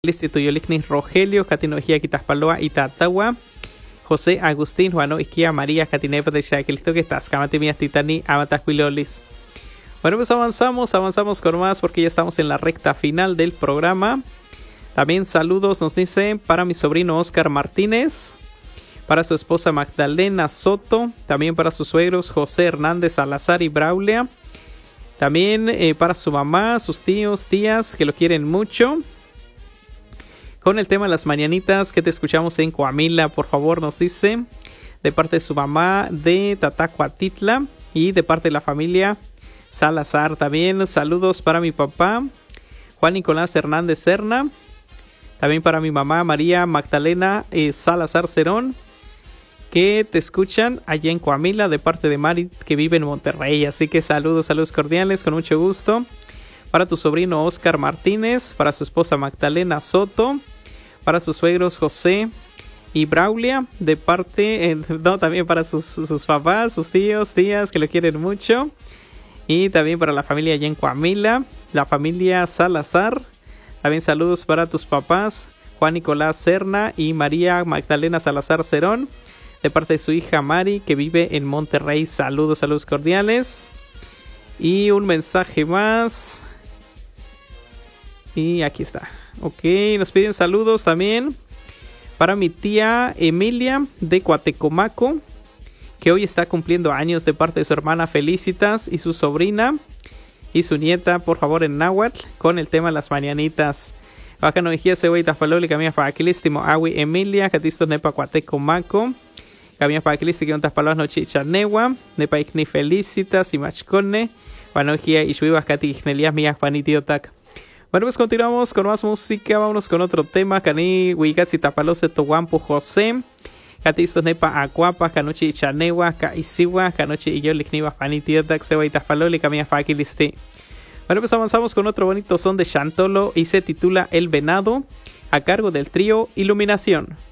Listituyolikni Rogelio, Catinojía Quitaspaloa y Tatagua, José Agustín, Juano Isquia, María, Catinepa de Chaquilito, que estás, Camatimia Titani, Amatasquilolis. Bueno, pues avanzamos con más porque ya estamos en la recta final del programa. También saludos nos dicen para mi sobrino Oscar Martínez, para su esposa Magdalena Soto, también para sus suegros José Hernández Salazar y Braulia, también para su mamá, sus tíos, tías que lo quieren mucho. Con el tema de las mañanitas que te escuchamos en Coamila, por favor, nos dice, de parte de su mamá de Tatacuatitla y de parte de la familia Salazar. También saludos para mi papá, Juan Nicolás Hernández Serna. También para mi mamá María Magdalena Salazar Cerón, que te escuchan allá en Coamila, de parte de Mari, que vive en Monterrey. Así que saludos cordiales, con mucho gusto. Para tu sobrino Oscar Martínez, para su esposa Magdalena Soto, para sus suegros José y Braulia, de parte, también para sus papás, sus tíos, tías que lo quieren mucho. Y también para la familia allá en Coamila, la familia Salazar. También saludos para tus papás, Juan Nicolás Serna y María Magdalena Salazar Cerón, de parte de su hija Mari, que vive en Monterrey. Saludos cordiales. Y un mensaje más. Y aquí está. Ok, nos piden saludos también para mi tía Emilia de Coatecomaco, que hoy está cumpliendo años, de parte de su hermana Felicitas y su sobrina y su nieta, por favor, en náhuatl, con el tema de las mañanitas. Baja no dijía se Tafaloli, camina para aquilistimo Awi Emilia, Catisto Nepa Coatecomaco, camina para aquilistimo un Tafaloas Nochi Chanewa, Nepa Igni Felicitas y Machcone, Wanojia y Shuivas Cati Ignelias Mías Panitiotac. Bueno, pues continuamos con más música. Vámonos con otro tema. Cani Huigatsi Tapalose Toguampo José. Catistos Nepa Acuapa, Canuchi Chanewa, Caisiwa, Canuchi y yo Ligniva Panitiotac, Seba y Tafaloli, Camia Fakilisti. Bueno, pues avanzamos con otro bonito son de Chantolo y se titula El Venado, a cargo del trío Iluminación.